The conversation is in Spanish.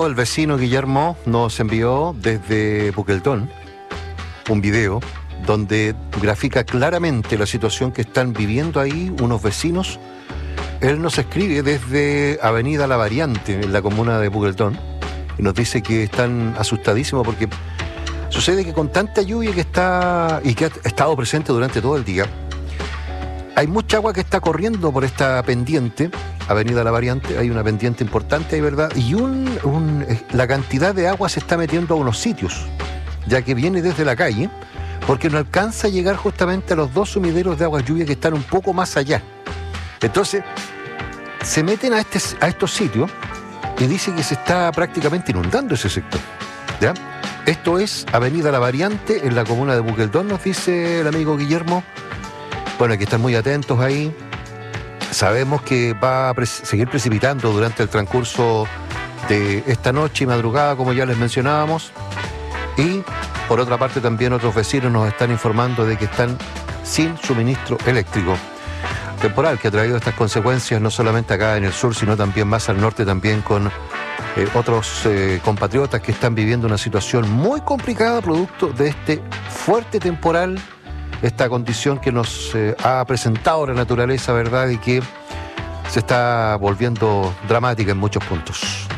minutos el vecino Guillermo nos envió desde Puqueltón un video donde grafica claramente la situación que están viviendo ahí unos vecinos. Él nos escribe desde Avenida La Variante, en la comuna de Puqueltón, y nos dice que están asustadísimos porque sucede que con tanta lluvia que está y que ha estado presente durante todo el día, hay mucha agua que está corriendo por esta pendiente, Avenida La Variante. Hay una pendiente importante, hay verdad, y la cantidad de agua se está metiendo a unos sitios, ya que viene desde la calle, porque no alcanza a llegar justamente a los dos sumideros de agua lluvia que están un poco más allá. Entonces, se meten a estos sitios y dice que se está prácticamente inundando ese sector, ¿ya? Esto es Avenida La Variante, en la comuna de Puqueltón, nos dice el amigo Guillermo. Bueno, hay que estar muy atentos ahí. Sabemos que va a seguir precipitando durante el transcurso de esta noche y madrugada, como ya les mencionábamos. Y, por otra parte, también otros vecinos nos están informando de que están sin suministro eléctrico temporal, que ha traído estas consecuencias no solamente acá en el sur, sino también más al norte, también con otros compatriotas que están viviendo una situación muy complicada producto de este fuerte temporal, esta condición que nos ha presentado la naturaleza, ¿verdad? Y que se está volviendo dramática en muchos puntos.